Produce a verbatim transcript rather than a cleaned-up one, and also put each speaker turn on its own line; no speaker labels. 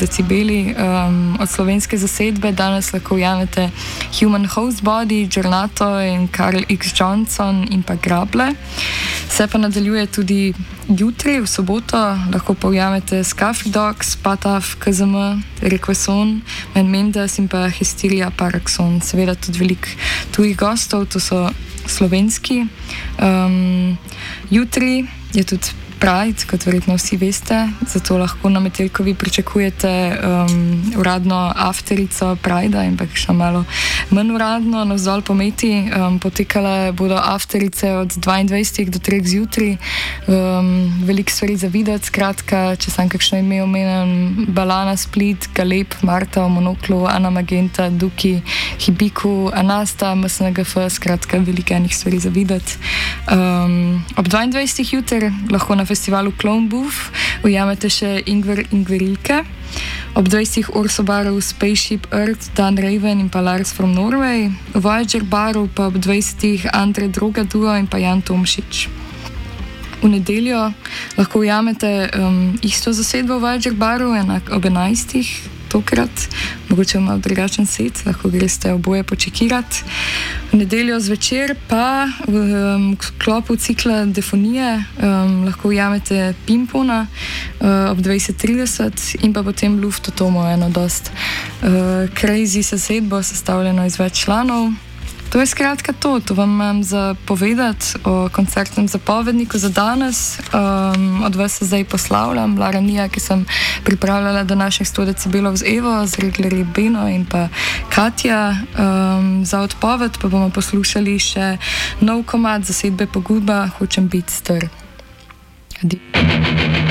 decibeli. Um, od slovenske zasedbe danes lahko ujamete Human Host Body, Giornato in Karl X. Johnson in pa Grable. Se pa nadaljuje tudi jutri, v soboto, lahko pa ujamete Scaffy Dogs, Pataf, K Z M, Requesón, Men Mendes in pa Hysteria Paraxon. Seveda tudi veliko tujih gostov, to so slovenski. Um, jutri je tudi Pride, kot verjetno vsi veste, zato lahko na Metelkovi pričakujete um, uradno afterico Pridea in pa še malo manj uradno navzdol po Meti. Um, potekale bodo afterice od dvaindvajsetih do treh zjutraj. Um, veliko stvari za videti, skratka, če sem kakšno ime omenjen, Balana, Split, Galeb, Marta, Monoklo, Ana Magenta, Duki, Hibiku, Anasta, M S N G F, skratka, veliko enih stvari za videti. Um, ob dvaindvajsetih jutr lahko na festivalu Clone Booth ujamete še Ingver Ingverilke. Ob dvajsetih Orso baru Spaceship Earth, Dan Raven in pa Lars from Norway. V Voyager baru pa ob dvajsetih Andre Droga Duo in pa Jan Tomšič. V nedeljo lahko ujamete um, isto zasedbo v Voyager baru enak, ob enajstih tokrat, mogoče malo drugačen set, lahko greste oboje počekirati. V nedeljo zvečer pa v um, sklopu cikla Defonije um, lahko ujamete Pimpona uh, ob dvajset trideset in pa potem Luft Atomo, eno dost uh, crazy zasedbo, sestavljeno iz več članov. To je skratka to, to vam imam za povedati o koncertnem zapovedniku za danes. Um, od vas se zdaj poslavljam, Lara Nija, ki sem pripravljala današnjih sto decibelov z Evo, z reglerji Beno in pa Katja. Um, za odpoved pa bomo poslušali še nov komad zasedbe Poguba, Hočem biti star. Adi.